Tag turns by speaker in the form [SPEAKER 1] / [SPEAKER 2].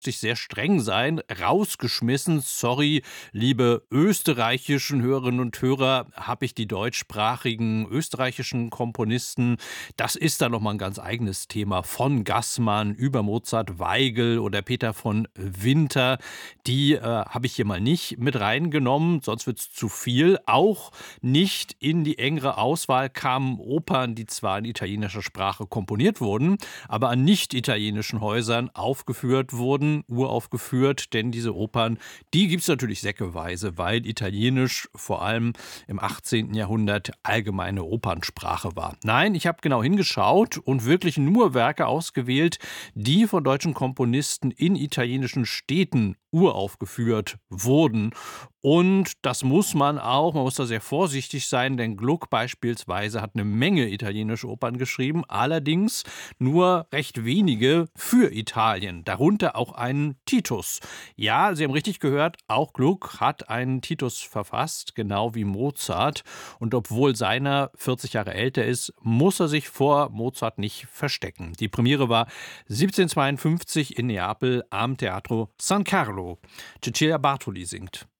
[SPEAKER 1] ich sehr streng sein, rausgeschmissen. Sorry, liebe österreichischen Hörerinnen und Hörer, habe ich die deutschsprachigen österreichischen Komponisten. Das ist dann noch mal ein ganz eigenes Thema. Von Gassmann über Mozart, Weigel oder Peter von Winter. Die habe ich hier mal nicht mit reingenommen, sonst wird es zu viel. Auch nicht in die engere Auswahl kamen Opern, die zwar in italienischer Sprache komponiert wurden, aber an nicht-italienischen Häusern aufgeführt wurden, uraufgeführt, denn diese Opern, die gibt es natürlich säckeweise, weil Italienisch vor allem im 18. Jahrhundert allgemeine Opernsprache war. Nein, ich habe genau hingeschaut und wirklich nur Werke ausgewählt, die von deutschen Komponisten in italienischen Städten uraufgeführt wurden. Und das muss man auch, man muss da sehr vorsichtig sein, denn Gluck beispielsweise hat eine Menge italienische Opern geschrieben, allerdings nur recht wenige für Italien, darunter auch einen Titus. Ja, Sie haben richtig gehört, auch Gluck hat einen Titus verfasst, genau wie Mozart. Und obwohl seiner 40 Jahre älter ist, muss er sich vor Mozart nicht verstecken. Die Premiere war 1752 in Neapel am Teatro San Carlo. Cecilia Bartoli singt.